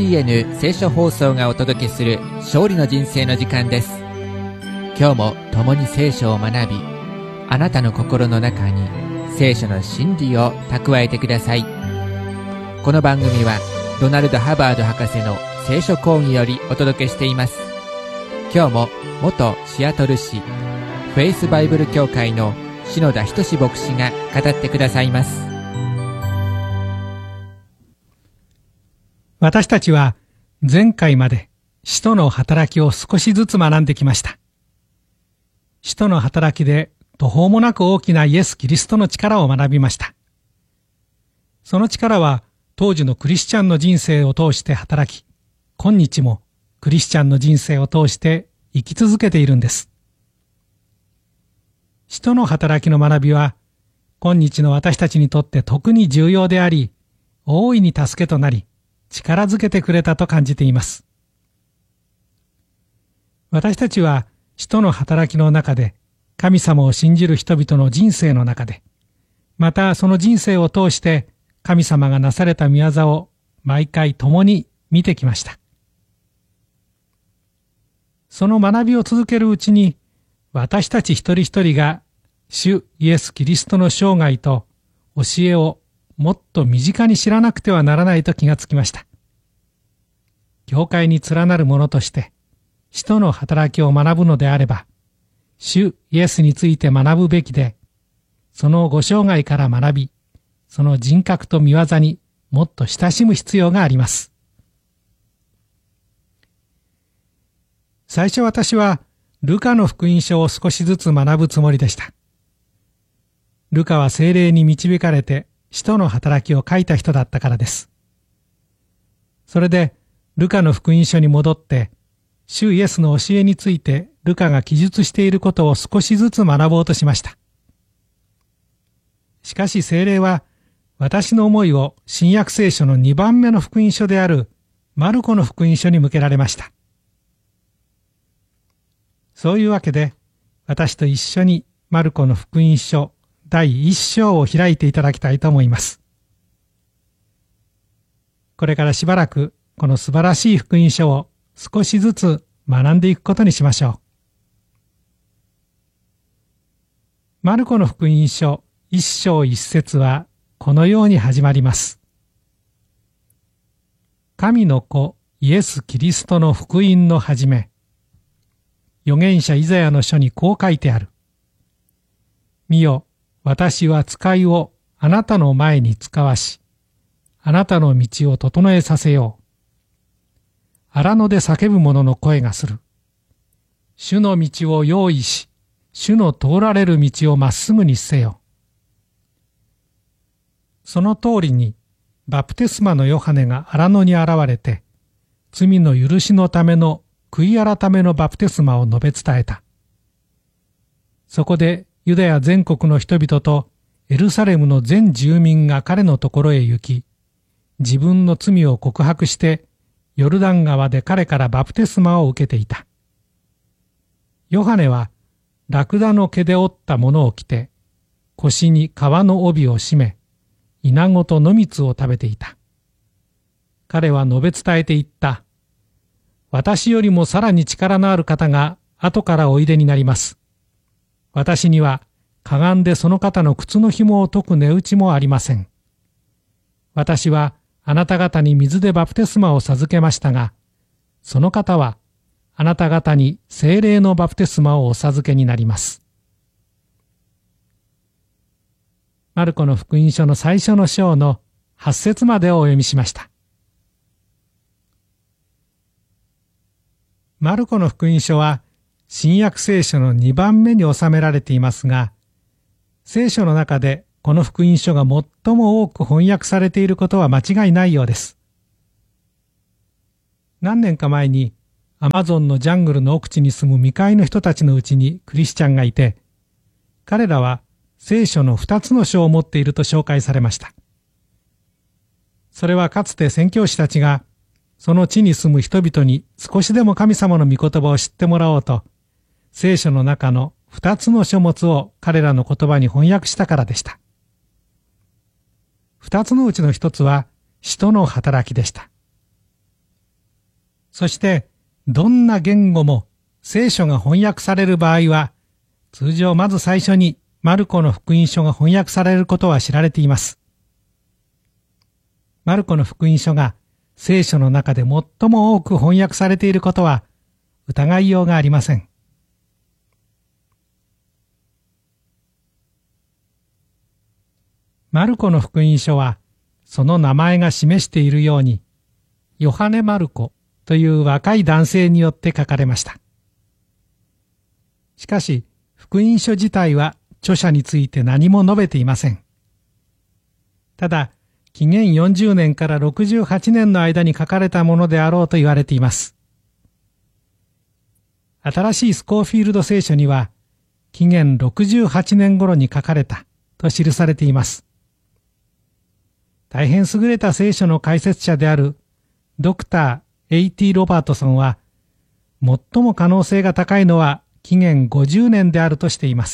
TBN 聖書放送がお届けする勝利の人生の時間です。今日も共に聖書を学び、あなたの心の中に聖書の真理を蓄えてください。この番組はドナルド・ハバード博士の聖書講義よりお届けしています。今日も元シアトル市フェイスバイブル協会の篠田仁牧師が語ってくださいます。 私たちは前回まで使徒の働きを少しずつ学んできました。使徒の働きで途方もなく大きなイエス・キリストの力を学びました。その力は当時のクリスチャンの人生を通して働き、今日もクリスチャンの人生を通して生き続けているんです。使徒の働きの学びは今日の私たちにとって特に重要であり、大いに助けとなり、力づけてくれたと感じています。私たちは使徒の働きの中で神様を信じる人々の人生の中で、またその人生を通して神様がなされた御業を毎回共に見てきました。その学びを続けるうちに、私たち一人一人が主イエス・キリストの生涯と教えをもっと身近に知らなくてはならないと気がつきました。教会に連なる者として使徒の働きを学ぶのであれば、主イエスについて学ぶべきで、そのご生涯から学び、その人格と御業にもっと親しむ必要があります。最初私はルカの福音書を少しずつ学ぶつもりでした。ルカは聖霊に導かれて使徒の働きを書いた人だったからです。それでルカの福音書に戻って、主イエスの教えについてルカが記述していることを少しずつ学ぼうとしました。しかし聖霊は私の思いを新約聖書の2番目の福音書であるマルコの福音書に向けられました。そういうわけで、私と一緒にマルコの福音書第1章を開いていただきたいと思います。これからしばらくこの素晴らしい福音書を少しずつ学んでいくことにしましょう。マルコの福音書1章1節はこのように始まります。神の子イエス・キリストの福音の始め。預言者イザヤの書にこう書いてある。見よ、私は使いをあなたの前に使わし、あなたの道を整えさせよう。荒野で叫ぶ者の声がする。主の道を用意し、主の通られる道をまっすぐにせよ。その通りに、バプテスマのヨハネが荒野に現れて、罪の許しのための悔い改めのバプテスマを述べ伝えた。そこでユダヤ全国の人々とエルサレムの全住民が彼のところへ行き、自分の罪を告白してヨルダン川で彼からバプテスマを受けていた。ヨハネはラクダの毛で織ったものを着て、腰に革の帯を締め、イナゴと野蜜を食べていた。彼は述べ伝えていった。私よりもさらに力のある方が後からおいでになります。私にはかがんでその方の靴の紐を解く値打ちもありません。私はあなた方に水でバプテスマを授けましたが、その方はあなた方に聖霊のバプテスマをお授けになります。マルコの福音書の最初の章の8節までをお読みしました。マルコの福音書は新約聖書の2番目に収められていますが、聖書の中でこの福音書が最も多く翻訳されていることは間違いないようです。何年か前にアマゾンのジャングルの奥地に住む未開の人たちのうちにクリスチャンがいて、彼らは聖書の2つの書を持っていると紹介されました。それはかつて宣教師たちがその地に住む人々に少しでも神様の御言葉を知ってもらおうと、聖書の中の2つの書物を彼らの言葉に翻訳したからでした。2つのうちの1つは使徒の働きでした。 そしてどんな言語も聖書が翻訳される場合は、通常まず最初にマルコの福音書が翻訳されることは知られています。マルコの福音書が聖書の中で最も多く翻訳されていることは疑いようがありません。マルコの福音書はその名前が示しているように、ヨハネ・マルコという若い男性によって書かれました。しかし、福音書自体は著者について何も述べていません。ただ、紀元40年から68年の間に書かれたものであろうと言われています。新しいスコーフィールド聖書には、紀元68年頃に書かれたと記されています。大変優れた聖書の解説者であるドクター A.T. ロバートソンは、最も可能性が高いのは紀元50年であるとしています。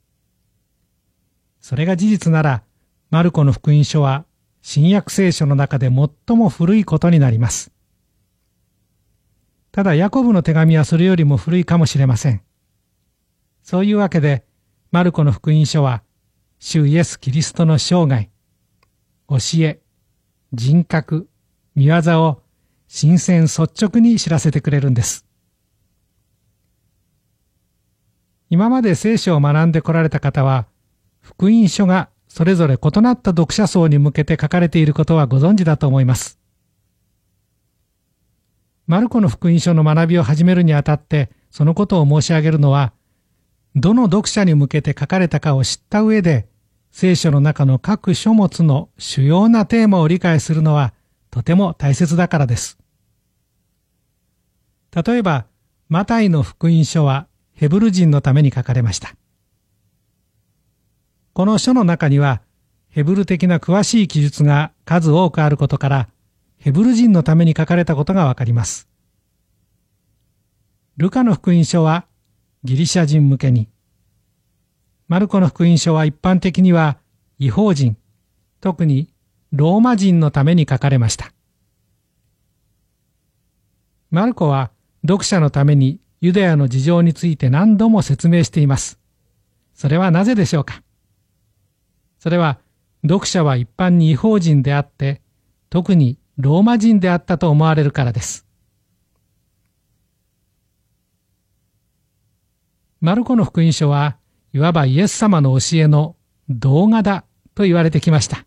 それが事実なら、マルコの福音書は新約聖書の中で最も古いことになります。ただヤコブの手紙はそれよりも古いかもしれません。そういうわけで、マルコの福音書は、主イエス・キリストの生涯、教え、人格、御業を新鮮率直に知らせてくれるんです。今まで聖書を学んでこられた方は、福音書がそれぞれ異なった読者層に向けて書かれていることはご存知だと思います。マルコの福音書の学びを始めるにあたって、そのことを申し上げるのは、どの読者に向けて書かれたかを知った上で、聖書の中の各書物の主要なテーマを理解するのはとても大切だからです。例えば、マタイの福音書はヘブル人のために書かれました。この書の中には、ヘブル的な詳しい記述が数多くあることから、ヘブル人のために書かれたことがわかります。ルカの福音書はギリシャ人向けに、マルコの福音書は一般的には異邦人、特にローマ人のために書かれました。マルコは読者のためにユダヤの事情について何度も説明しています。それはなぜでしょうか。それは読者は一般に異邦人であって、特にローマ人であったと思われるからです。マルコの福音書はいわばイエス様の教えの動画だと言われてきました。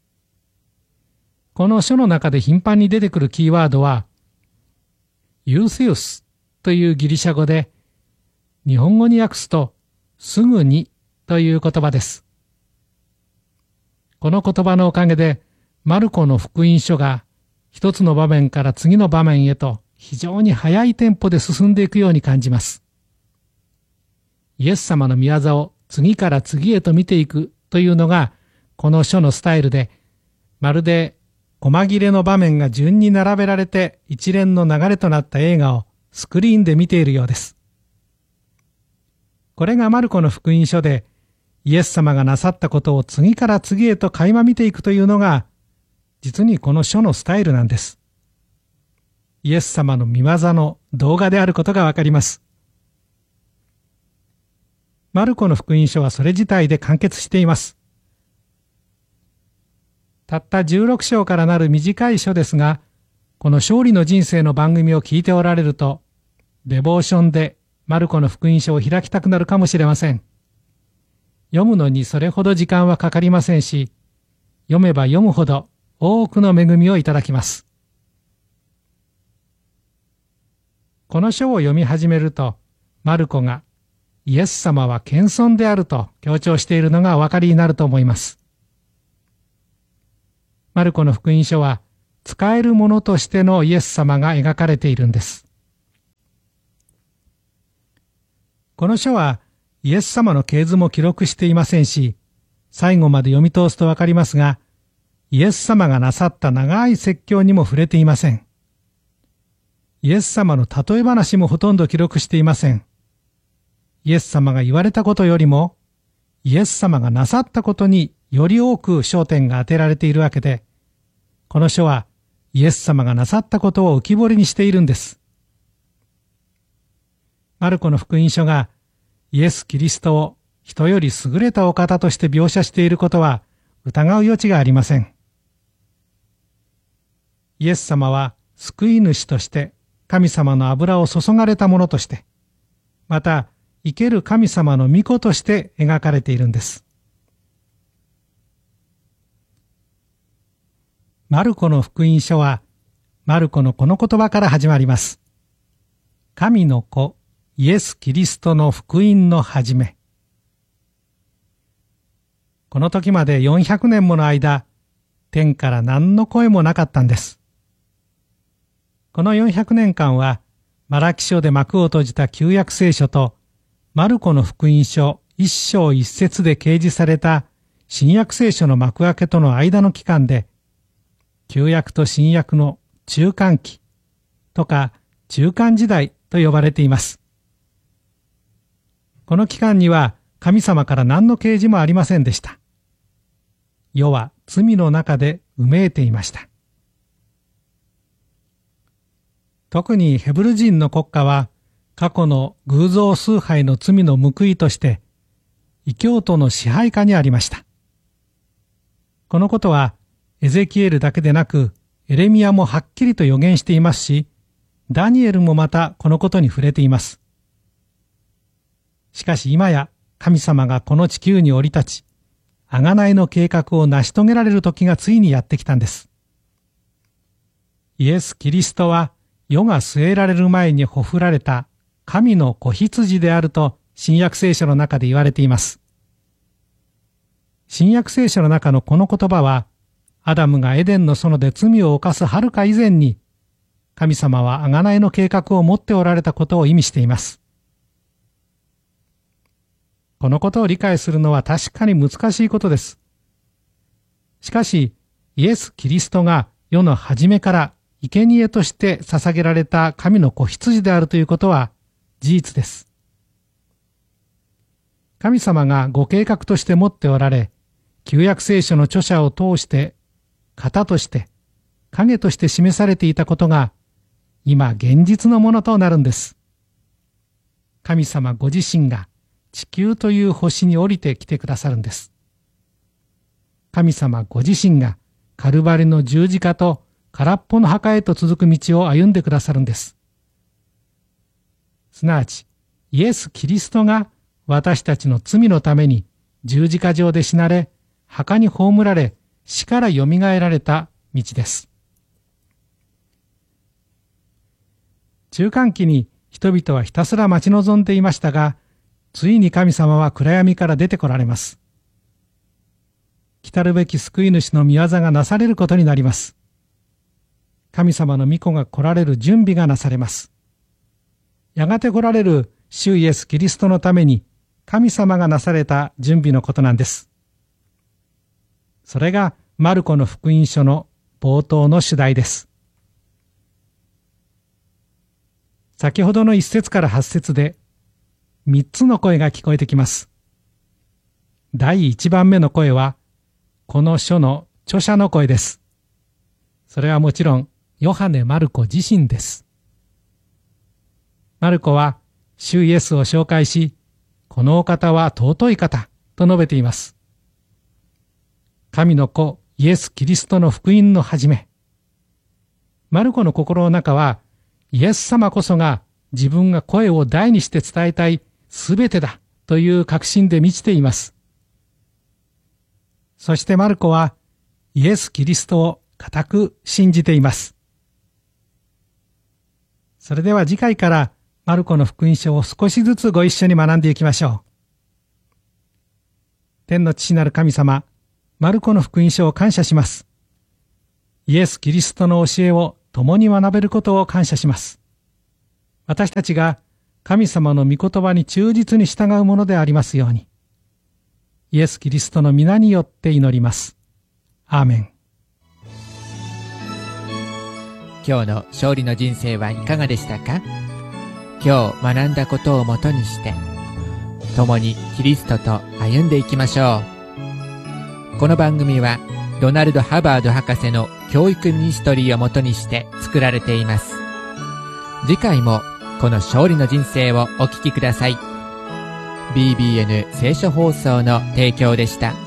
この書の中で頻繁に出てくるキーワードは、ユーセウスというギリシャ語で、日本語に訳すと、すぐにという言葉です。この言葉のおかげで、マルコの福音書が一つの場面から次の場面へと非常に速いテンポで進んでいくように感じます。イエス様の御業を次から次へと見ていくというのがこの書のスタイルで、まるで細切れの場面が順に並べられて一連の流れとなった映画をスクリーンで見ているようです。これがマルコの福音書でイエス様がなさったことを次から次へと垣間見ていくというのが実にこの書のスタイルなんです。イエス様の御業の動画であることがわかります。マルコの福音書はそれ自体で完結しています。たった16章からなる短い書ですが、この勝利の人生の番組を聞いておられると、デボーションでマルコの福音書を開きたくなるかもしれません。読むのにそれほど時間はかかりませんし、読めば読むほど多くの恵みをいただきます。この書を読み始めると、マルコがイエス様は謙遜であると強調しているのがお分かりになると思います。マルコの福音書は使えるものとしてのイエス様が描かれているんです。この書はイエス様の系図も記録していませんし、最後まで読み通すとわかりますが、イエス様がなさった長い説教にも触れていません。イエス様の例え話もほとんど記録していません。イエス様が言われたことよりも、イエス様がなさったことにより多く焦点が当てられているわけで、この書はイエス様がなさったことを浮き彫りにしているんです。マルコの福音書がイエス・キリストを人より優れたお方として描写していることは疑う余地がありません。イエス様は救い主として神様の油を注がれたものとして、また生ける神様の御子として描かれているんです。マルコの福音書はマルコのこの言葉から始まります。神の子イエス・キリストの福音の始め。この時まで400年もの間、天から何の声もなかったんです。この400年間は、マラキ書で幕を閉じた旧約聖書と、マルコの福音書一章一節で掲示された新約聖書の幕開けとの間の期間で、旧約と新約の中間期とか中間時代と呼ばれています。この期間には神様から何の啓示もありませんでした。世は罪の中でうめいていました。特にヘブル人の国家は過去の偶像崇拝の罪の報いとして異教徒の支配下にありました。このことはエゼキエルだけでなくエレミヤもはっきりと予言していますし、ダニエルもまたこのことに触れています。しかし今や神様がこの地球に降り立ち、贖いの計画を成し遂げられる時がついにやってきたんです。イエス・キリストは世が据えられる前にほふられた神の子羊であると新約聖書の中で言われています。新約聖書の中のこの言葉は、アダムがエデンの園で罪を犯すはるか以前に、神様は贖いの計画を持っておられたことを意味しています。このことを理解するのは確かに難しいことです。しかし、イエス・キリストが世の初めから生贄として捧げられた神の子羊であるということは事実です。神様がご計画として持っておられ、旧約聖書の著者を通して型として影として示されていたことが今現実のものとなるんです。神様ご自身が地球という星に降りてきてくださるんです。神様ご自身がカルバリの十字架と空っぽの墓へと続く道を歩んでくださるんです。すなわち、イエス・キリストが私たちの罪のために十字架上で死なれ、墓に葬られ、死からよみがえられた道です。中間期に人々はひたすら待ち望んでいましたが、ついに神様は暗闇から出てこられます。来たるべき救い主の御業がなされることになります。神様の御子が来られる準備がなされます。やがて来られる主イエス・キリストのために神様がなされた準備のことなんです。それがマルコの福音書の冒頭の主題です。先ほどの1節から8節で3つの声が聞こえてきます。第1番目の声はこの書の著者の声です。それはもちろんヨハネ・マルコ自身です。マルコは主イエスを紹介し、このお方は尊い方と述べています。神の子イエス・キリストの福音の始め。マルコの心の中は、イエス様こそが自分が声を大にして伝えたいすべてだという確信で満ちています。そしてマルコはイエス・キリストを固く信じています。それでは次回からマルコの福音書を少しずつご一緒に学んでいきましょう。天の父なる神様、マルコの福音書を感謝します。イエス・キリストの教えを共に学べることを感謝します。私たちが神様の御言葉に忠実に従うものでありますように。イエス・キリストの皆によって祈ります。アーメン。 今日の勝利の人生はいかがでしたか？今日学んだことをもとにして共にキリストと歩んでいきましょう。この番組はドナルド・ハバード博士の教育ミニストリーをもとにして作られています。次回もこの勝利の人生をお聞きください。BBN 聖書放送の提供でした。